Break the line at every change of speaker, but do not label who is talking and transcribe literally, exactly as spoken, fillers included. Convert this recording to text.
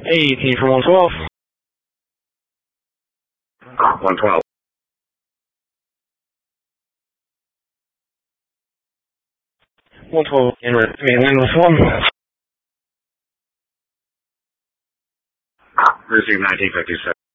eighteen from one twelve.
one twelve.
one twelve, in mainland with one.
Receive nineteen fifty-seven.